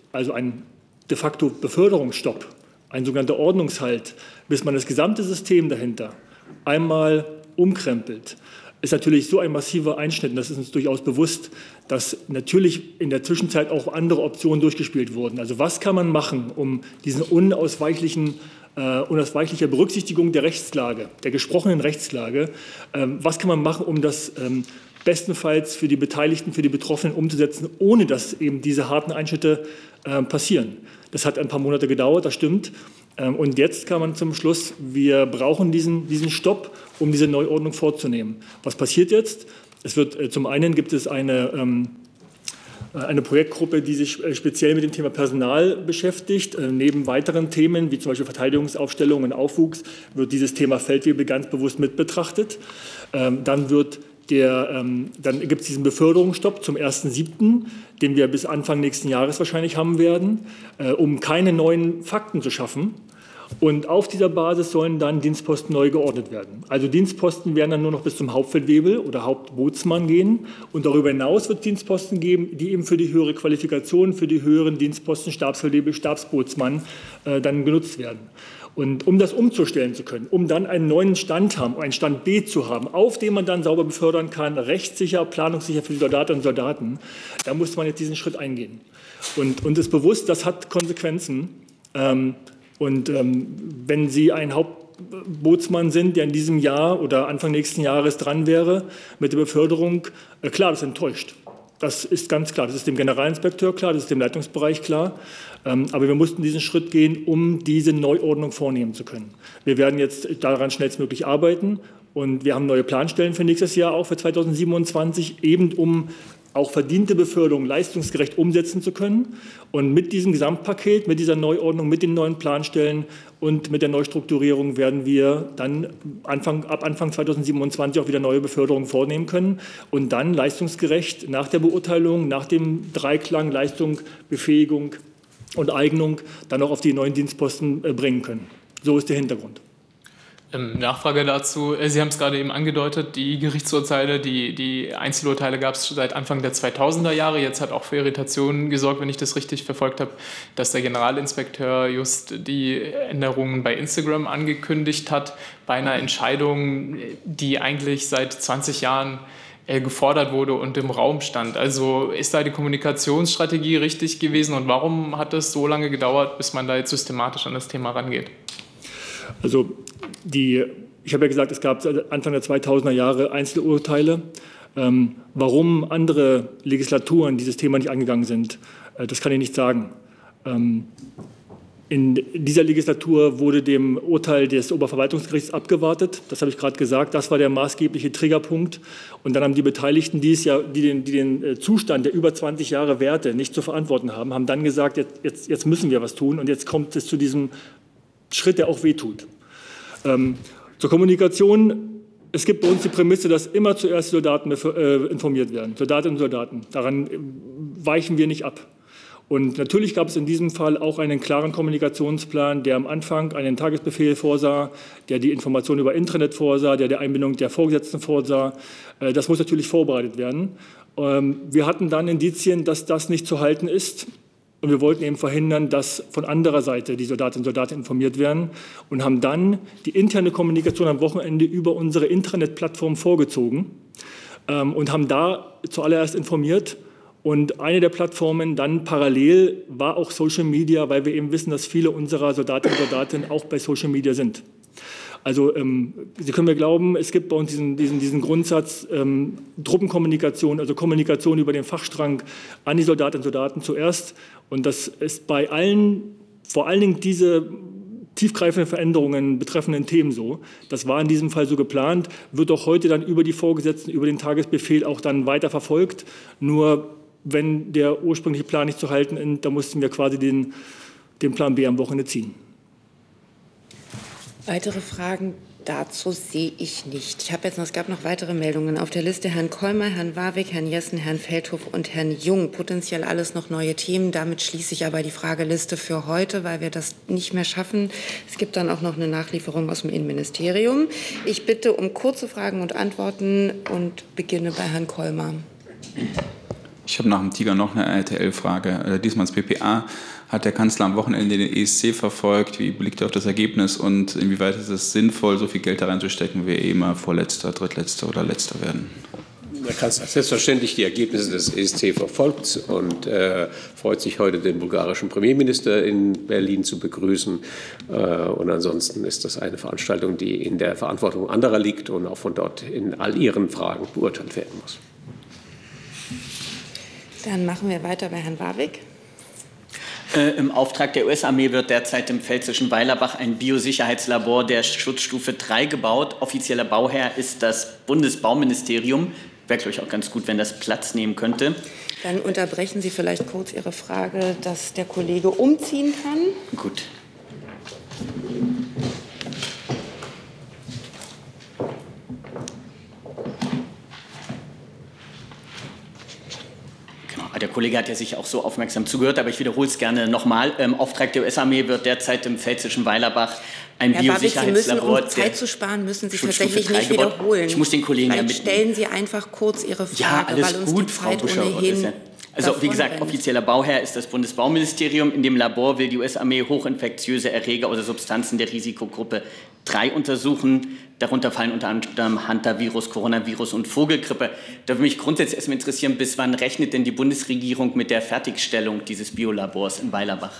also ein de facto Beförderungsstopp, ein sogenannter Ordnungshalt, bis man das gesamte System dahinter einmal umkrempelt, ist natürlich so ein massiver Einschnitt, und das ist uns durchaus bewusst, dass natürlich in der Zwischenzeit auch andere Optionen durchgespielt wurden. Also was kann man machen, um diese unausweichliche Berücksichtigung der Rechtslage, der gesprochenen Rechtslage, was kann man machen, um das bestenfalls für die Beteiligten, für die Betroffenen umzusetzen, ohne dass eben diese harten Einschnitte passieren. Das hat ein paar Monate gedauert, das stimmt. Und jetzt kam man zum Schluss, wir brauchen diesen Stopp, um diese Neuordnung vorzunehmen. Was passiert jetzt? Zum einen gibt es eine Projektgruppe, die sich speziell mit dem Thema Personal beschäftigt. Neben weiteren Themen, wie zum Beispiel Verteidigungsaufstellung und Aufwuchs, wird dieses Thema Feldwebel ganz bewusst mit betrachtet. Dann gibt es diesen Beförderungsstopp zum 1.7., den wir bis Anfang nächsten Jahres wahrscheinlich haben werden, um keine neuen Fakten zu schaffen. Und auf dieser Basis sollen dann Dienstposten neu geordnet werden. Also Dienstposten werden dann nur noch bis zum Hauptfeldwebel oder Hauptbootsmann gehen. Und darüber hinaus wird es Dienstposten geben, die eben für die höhere Qualifikation, für die höheren Dienstposten Stabsfeldwebel, Stabsbootsmann dann genutzt werden. Und um das umzustellen zu können, um dann einen neuen Stand haben, einen Stand B zu haben, auf dem man dann sauber befördern kann, rechtssicher, planungssicher für die Soldatinnen und Soldaten, da muss man jetzt diesen Schritt eingehen. Und ist bewusst, das hat Konsequenzen. Wenn Sie ein Hauptbootsmann sind, der in diesem Jahr oder Anfang nächsten Jahres dran wäre mit der Beförderung, klar, das enttäuscht. Das ist ganz klar. Das ist dem Generalinspekteur klar, das ist dem Leitungsbereich klar. Aber wir mussten diesen Schritt gehen, um diese Neuordnung vornehmen zu können. Wir werden jetzt daran schnellstmöglich arbeiten und wir haben neue Planstellen für nächstes Jahr, auch für 2027, eben um auch verdiente Beförderung leistungsgerecht umsetzen zu können. Und mit diesem Gesamtpaket, mit dieser Neuordnung, mit den neuen Planstellen und mit der Neustrukturierung werden wir dann ab Anfang 2027 auch wieder neue Beförderungen vornehmen können und dann leistungsgerecht nach der Beurteilung, nach dem Dreiklang Leistung, Befähigung und Eignung dann auch auf die neuen Dienstposten bringen können. So ist der Hintergrund. Nachfrage dazu. Sie haben es gerade eben angedeutet, die Gerichtsurteile, die Einzelurteile gab es seit Anfang der 2000er Jahre. Jetzt hat auch für Irritationen gesorgt, wenn ich das richtig verfolgt habe, dass der Generalinspekteur just die Änderungen bei Instagram angekündigt hat, bei einer Entscheidung, die eigentlich seit 20 Jahren gefordert wurde und im Raum stand. Also ist da die Kommunikationsstrategie richtig gewesen und warum hat es so lange gedauert, bis man da jetzt systematisch an das Thema rangeht? Also ich habe ja gesagt, es gab Anfang der 2000er Jahre Einzelurteile. Warum andere Legislaturen dieses Thema nicht angegangen sind, das kann ich nicht sagen. In dieser Legislatur wurde dem Urteil des Oberverwaltungsgerichts abgewartet. Das habe ich gerade gesagt. Das war der maßgebliche Triggerpunkt. Und dann haben die Beteiligten, die den Zustand der über 20 Jahre Werte nicht zu verantworten haben dann gesagt, jetzt müssen wir was tun. Und jetzt kommt es zu diesem Schritt, der auch wehtut. Zur Kommunikation. Es gibt bei uns die Prämisse, dass immer zuerst die Soldaten informiert werden, Soldatinnen und Soldaten. Daran weichen wir nicht ab. Und natürlich gab es in diesem Fall auch einen klaren Kommunikationsplan, der am Anfang einen Tagesbefehl vorsah, der die Information über Intranet vorsah, der Einbindung der Vorgesetzten vorsah. Das muss natürlich vorbereitet werden. Wir hatten dann Indizien, dass das nicht zu halten ist. Und wir wollten eben verhindern, dass von anderer Seite die Soldatinnen und Soldaten informiert werden und haben dann die interne Kommunikation am Wochenende über unsere Intranet-Plattform vorgezogen und haben da zuallererst informiert. Und eine der Plattformen dann parallel war auch Social Media, weil wir eben wissen, dass viele unserer Soldatinnen und Soldaten auch bei Social Media sind. Also Sie können mir glauben, es gibt bei uns diesen Grundsatz Truppenkommunikation, also Kommunikation über den Fachstrang an die Soldatinnen und Soldaten zuerst. Und das ist bei allen, vor allen Dingen diese tiefgreifenden Veränderungen betreffenden Themen so. Das war in diesem Fall so geplant, wird auch heute dann über die Vorgesetzten, über den Tagesbefehl auch dann weiter verfolgt. Nur wenn der ursprüngliche Plan nicht zu halten ist, da mussten wir quasi den Plan B am Wochenende ziehen. Weitere Fragen dazu sehe ich nicht. Es gab noch weitere Meldungen auf der Liste. Herrn Kolmer, Herrn Warwick, Herrn Jessen, Herrn Feldhoff und Herrn Jung. Potenziell alles noch neue Themen. Damit schließe ich aber die Frageliste für heute, weil wir das nicht mehr schaffen. Es gibt dann auch noch eine Nachlieferung aus dem Innenministerium. Ich bitte um kurze Fragen und Antworten und beginne bei Herrn Kolmer. Ich habe nach dem Tiger noch eine RTL-Frage. Diesmal ins PPA. Hat der Kanzler am Wochenende den ESC verfolgt? Wie blickt er auf das Ergebnis? Und inwieweit ist es sinnvoll, so viel Geld da reinzustecken, wie immer Vorletzter, Drittletzter oder Letzter werden? Der Kanzler hat selbstverständlich die Ergebnisse des ESC verfolgt und freut sich heute, den bulgarischen Premierminister in Berlin zu begrüßen. Und ansonsten ist das eine Veranstaltung, die in der Verantwortung anderer liegt und auch von dort in all ihren Fragen beurteilt werden muss. Dann machen wir weiter bei Herrn Warwick. Im Auftrag der US-Armee wird derzeit im pfälzischen Weilerbach ein Biosicherheitslabor der Schutzstufe 3 gebaut. Offizieller Bauherr ist das Bundesbauministerium. Wäre, glaube ich, auch ganz gut, wenn das Platz nehmen könnte. Dann unterbrechen Sie vielleicht kurz Ihre Frage, dass der Kollege umziehen kann. Gut. Der Kollege hat ja sich auch so aufmerksam zugehört, aber ich wiederhole es gerne nochmal. Im Auftrag der US-Armee wird derzeit im pfälzischen Weilerbach ein Biosicherheitslabor. Um Zeit zu sparen, müssen Sie tatsächlich nicht wiederholen. Ich muss den Kollegen ja mitnehmen. Stellen Sie einfach kurz Ihre Frage, ja, alles weil uns gut, die Zeit Frau Buscher, ohnehin... Also wie gesagt, offizieller Bauherr ist das Bundesbauministerium. In dem Labor will die US-Armee hochinfektiöse Erreger oder Substanzen der Risikogruppe 3 untersuchen. Darunter fallen unter anderem Hantavirus, Coronavirus und Vogelgrippe. Da würde mich grundsätzlich erstmal interessieren, bis wann rechnet denn die Bundesregierung mit der Fertigstellung dieses Biolabors in Weilerbach?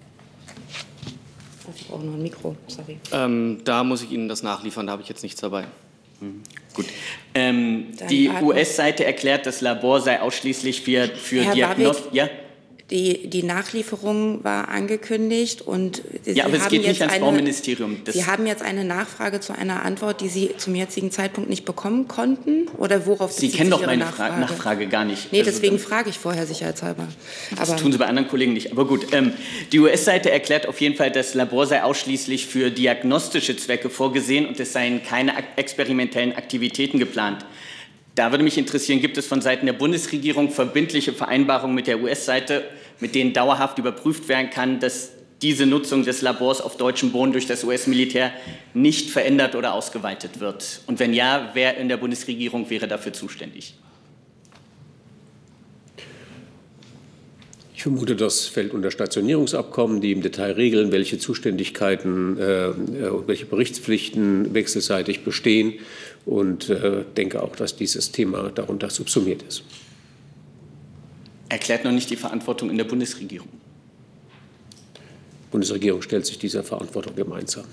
Ich brauche noch ein Mikro, sorry. Da muss ich Ihnen das nachliefern, da habe ich jetzt nichts dabei. Gut. Die US-Seite erklärt, das Labor sei ausschließlich für Diagnostik. Ja? Die Nachlieferung war angekündigt und Sie ja, aber es geht nicht ans Bauministerium. Sie haben jetzt eine Nachfrage zu einer Antwort, die Sie zum jetzigen Zeitpunkt nicht bekommen konnten? Oder worauf bezieht sich Ihre Nachfrage? Sie kennen doch meine Nachfrage gar nicht. Nee, deswegen frage ich vorher sicherheitshalber. Das tun Sie bei anderen Kollegen nicht. Aber gut, die US-Seite erklärt auf jeden Fall, das Labor sei ausschließlich für diagnostische Zwecke vorgesehen und es seien keine experimentellen Aktivitäten geplant. Da würde mich interessieren, gibt es von Seiten der Bundesregierung verbindliche Vereinbarungen mit der US-Seite, mit denen dauerhaft überprüft werden kann, dass diese Nutzung des Labors auf deutschem Boden durch das US-Militär nicht verändert oder ausgeweitet wird? Und wenn ja, wer in der Bundesregierung wäre dafür zuständig? Ich vermute, das fällt unter Stationierungsabkommen, die im Detail regeln, welche Zuständigkeiten und welche Berichtspflichten wechselseitig bestehen. Und denke auch, dass dieses Thema darunter subsumiert ist. Erklärt noch nicht die Verantwortung in der Bundesregierung. Die Bundesregierung stellt sich dieser Verantwortung gemeinsam.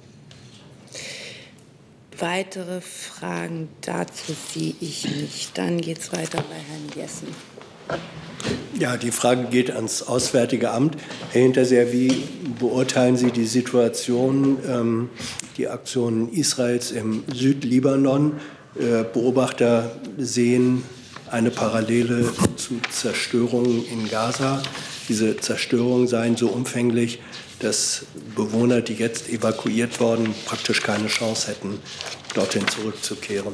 Weitere Fragen dazu sehe ich nicht. Dann geht es weiter bei Herrn Jessen. Ja, die Frage geht ans Auswärtige Amt. Herr Hinterseer, wie beurteilen Sie die Situation, die Aktionen Israels im Südlibanon? Beobachter sehen eine Parallele zu Zerstörungen in Gaza. Diese Zerstörungen seien so umfänglich, dass Bewohner, die jetzt evakuiert wurden, praktisch keine Chance hätten, dorthin zurückzukehren.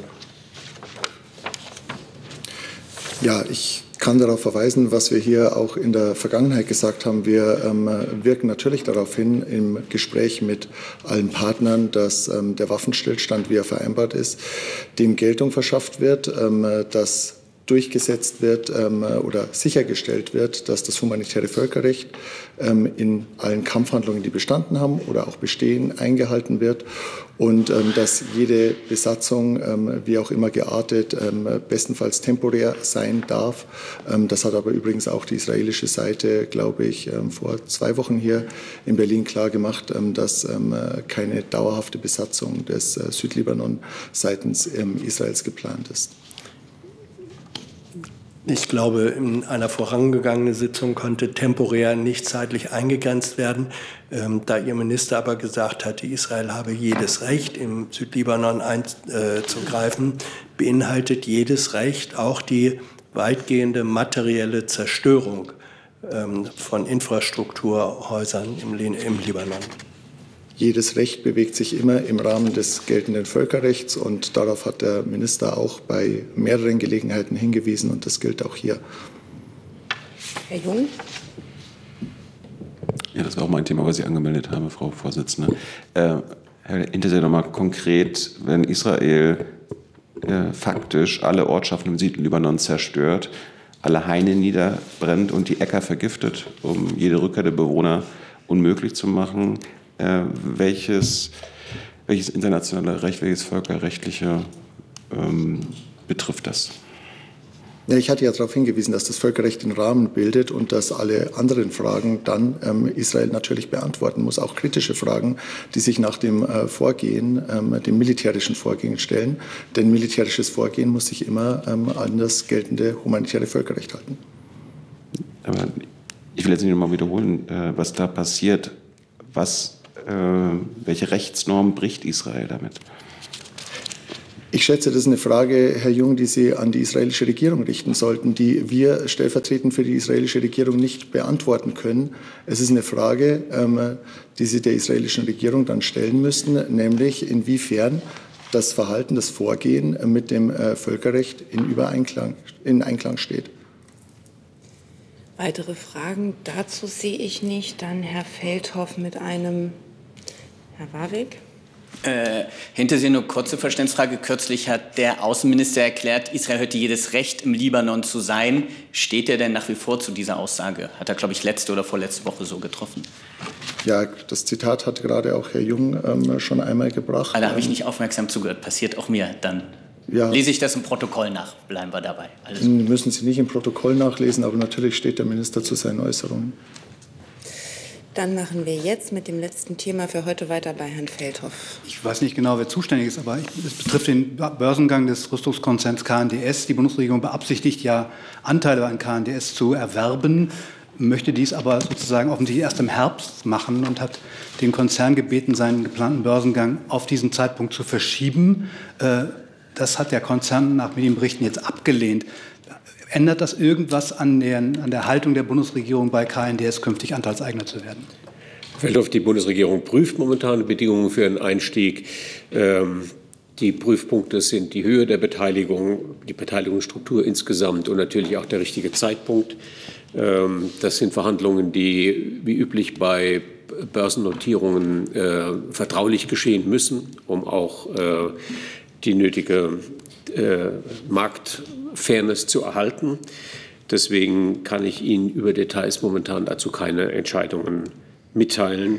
Ja, ich kann darauf verweisen, was wir hier auch in der Vergangenheit gesagt haben. Wir wirken natürlich darauf hin, im Gespräch mit allen Partnern, dass der Waffenstillstand, wie er vereinbart ist, dem Geltung verschafft wird, dass durchgesetzt wird oder sichergestellt wird, dass das humanitäre Völkerrecht in allen Kampfhandlungen, die bestanden haben oder auch bestehen, eingehalten wird und dass jede Besatzung, wie auch immer geartet, bestenfalls temporär sein darf. Das hat aber übrigens auch die israelische Seite, glaube ich, vor 2 Wochen hier in Berlin klar gemacht, dass keine dauerhafte Besatzung des Südlibanon seitens Israels geplant ist. Ich glaube, in einer vorangegangenen Sitzung konnte temporär nicht zeitlich eingegrenzt werden. Da Ihr Minister aber gesagt hatte, Israel habe jedes Recht, im Südlibanon einzugreifen, beinhaltet jedes Recht auch die weitgehende materielle Zerstörung von Infrastrukturhäusern im Libanon. Jedes Recht bewegt sich immer im Rahmen des geltenden Völkerrechts und darauf hat der Minister auch bei mehreren Gelegenheiten hingewiesen und das gilt auch hier. Herr Jung? Ja, das war auch mein Thema, was ich angemeldet habe, Frau Vorsitzende. Herr Hinterseer, nochmal konkret, wenn Israel faktisch alle Ortschaften im Südlibanon zerstört, alle Haine niederbrennt und die Äcker vergiftet, um jede Rückkehr der Bewohner unmöglich zu machen. Welches internationale Recht, welches völkerrechtliche betrifft das? Ja, ich hatte ja darauf hingewiesen, dass das Völkerrecht den Rahmen bildet und dass alle anderen Fragen dann Israel natürlich beantworten muss, auch kritische Fragen, die sich nach dem Vorgehen, dem militärischen Vorgehen stellen. Denn militärisches Vorgehen muss sich immer an das geltende humanitäre Völkerrecht halten. Aber ich will jetzt nicht nochmal wiederholen, was da passiert. Welche Rechtsnorm bricht Israel damit? Ich schätze, das ist eine Frage, Herr Jung, die Sie an die israelische Regierung richten sollten, die wir stellvertretend für die israelische Regierung nicht beantworten können. Es ist eine Frage, die Sie der israelischen Regierung dann stellen müssten, nämlich inwiefern das Verhalten, das Vorgehen mit dem Völkerrecht in Einklang steht. Weitere Fragen dazu sehe ich nicht. Dann Herr Feldhoff mit einem. Herr Warwick. Hinterher nur kurze Verständnisfrage. Kürzlich hat der Außenminister erklärt, Israel hätte jedes Recht, im Libanon zu sein. Steht er denn nach wie vor zu dieser Aussage? Hat er, glaube ich, letzte oder vorletzte Woche so getroffen. Ja, das Zitat hat gerade auch Herr Jung schon einmal gebracht. Da habe ich nicht aufmerksam zugehört. Passiert auch mir. Dann lese ich das im Protokoll nach. Bleiben wir dabei. Müssen Sie nicht im Protokoll nachlesen, aber natürlich steht der Minister zu seinen Äußerungen. Dann machen wir jetzt mit dem letzten Thema für heute weiter bei Herrn Feldhoff. Ich weiß nicht genau, wer zuständig ist, aber es betrifft den Börsengang des Rüstungskonzerns KNDS. Die Bundesregierung beabsichtigt ja, Anteile an KNDS zu erwerben, möchte dies aber sozusagen offensichtlich erst im Herbst machen und hat den Konzern gebeten, seinen geplanten Börsengang auf diesen Zeitpunkt zu verschieben. Das hat der Konzern nach Medienberichten jetzt abgelehnt. Ändert das irgendwas an der Haltung der Bundesregierung bei KNDS, künftig Anteilseigner zu werden? Feldhoff, die Bundesregierung prüft momentan die Bedingungen für einen Einstieg. Die Prüfpunkte sind die Höhe der Beteiligung, die Beteiligungsstruktur insgesamt und natürlich auch der richtige Zeitpunkt. Das sind Verhandlungen, die wie üblich bei Börsennotierungen vertraulich geschehen müssen, um auch die nötige Marktfairness zu erhalten. Deswegen kann ich Ihnen über Details momentan dazu keine Entscheidungen mitteilen.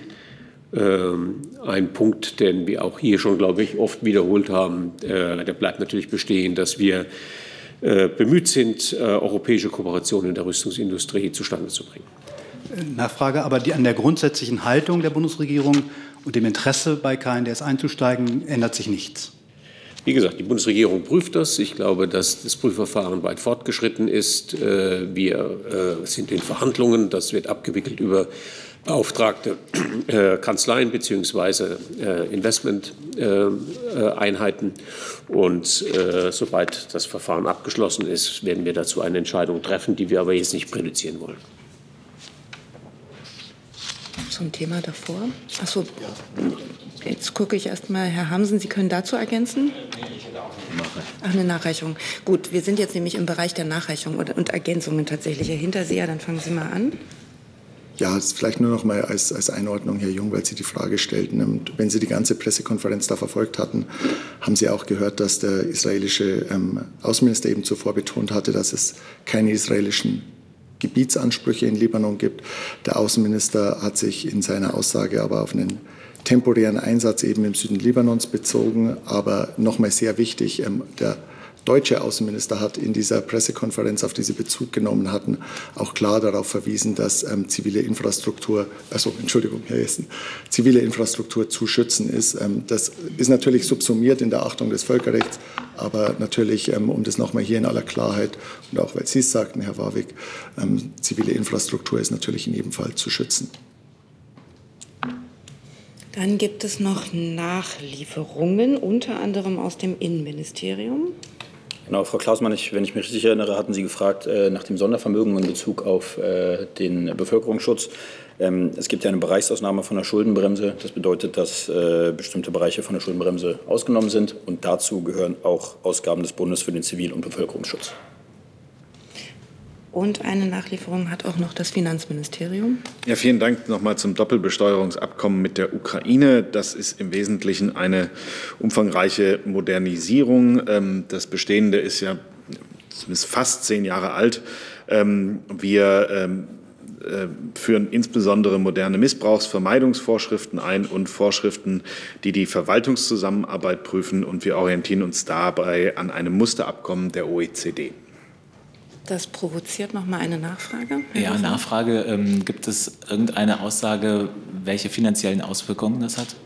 Ein Punkt, den wir auch hier schon, glaube ich, oft wiederholt haben, der bleibt natürlich bestehen, dass wir bemüht sind, europäische Kooperation in der Rüstungsindustrie zustande zu bringen. Nachfrage, aber an der grundsätzlichen Haltung der Bundesregierung und dem Interesse bei KNDS einzusteigen, ändert sich nichts. Wie gesagt, die Bundesregierung prüft das. Ich glaube, dass das Prüfverfahren weit fortgeschritten ist. Wir sind in Verhandlungen. Das wird abgewickelt über beauftragte Kanzleien bzw. Investmenteinheiten. Und sobald das Verfahren abgeschlossen ist, werden wir dazu eine Entscheidung treffen, die wir aber jetzt nicht präjudizieren wollen. Zum Thema davor? Achso, jetzt gucke ich erst mal, Herr Hamsen, Sie können dazu ergänzen? Ach, eine Nachreichung. Gut, wir sind jetzt nämlich im Bereich der Nachreichung und Ergänzungen tatsächlich. Herr Hinterseher, dann fangen Sie mal an. Ja, vielleicht nur noch mal als Einordnung, Herr Jung, weil Sie die Frage stellten. Und wenn Sie die ganze Pressekonferenz da verfolgt hatten, haben Sie auch gehört, dass der israelische Außenminister eben zuvor betont hatte, dass es keine israelischen Gebietsansprüche in Libanon gibt. Der Außenminister hat sich in seiner Aussage aber auf einen temporären Einsatz eben im Süden Libanons bezogen. Aber nochmal sehr wichtig, der deutsche Außenminister hat in dieser Pressekonferenz, auf die Sie Bezug genommen hatten, auch klar darauf verwiesen, dass zivile Infrastruktur zu schützen ist. Das ist natürlich subsumiert in der Achtung des Völkerrechts, aber natürlich, um das nochmal hier in aller Klarheit und auch weil Sie es sagten, Herr Warwick, zivile Infrastruktur ist natürlich in jedem Fall zu schützen. Dann gibt es noch Nachlieferungen, unter anderem aus dem Innenministerium. Genau, Frau Klausmann, wenn ich mich richtig erinnere, hatten Sie gefragt nach dem Sondervermögen in Bezug auf den Bevölkerungsschutz. Es gibt ja eine Bereichsausnahme von der Schuldenbremse. Das bedeutet, dass bestimmte Bereiche von der Schuldenbremse ausgenommen sind. Und dazu gehören auch Ausgaben des Bundes für den Zivil- und Bevölkerungsschutz. Und eine Nachlieferung hat auch noch das Finanzministerium. Ja, vielen Dank nochmal zum Doppelbesteuerungsabkommen mit der Ukraine. Das ist im Wesentlichen eine umfangreiche Modernisierung. Das Bestehende ist ja zumindest fast 10 Jahre alt. Wir führen insbesondere moderne Missbrauchsvermeidungsvorschriften ein und Vorschriften, die die Verwaltungszusammenarbeit prüfen. Und wir orientieren uns dabei an einem Musterabkommen der OECD. Das provoziert noch mal eine Nachfrage. Ja, Nachfrage. Gibt es irgendeine Aussage, welche finanziellen Auswirkungen das hat?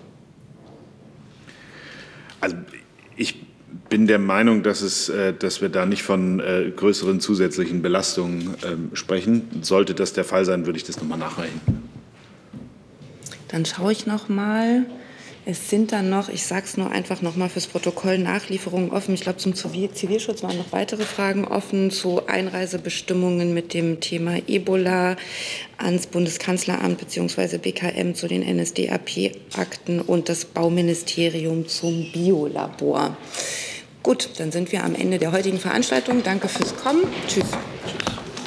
Also ich bin der Meinung, dass wir da nicht von größeren zusätzlichen Belastungen sprechen. Sollte das der Fall sein, würde ich das noch mal nachreichen. Dann schaue ich noch mal. Es sind dann noch, ich sage es nur einfach noch mal fürs Protokoll, Nachlieferungen offen. Ich glaube, zum Zivilschutz waren noch weitere Fragen offen, zu Einreisebestimmungen mit dem Thema Ebola ans Bundeskanzleramt bzw. BKM, zu den NSDAP-Akten und das Bauministerium zum Biolabor. Gut, dann sind wir am Ende der heutigen Veranstaltung. Danke fürs Kommen. Tschüss.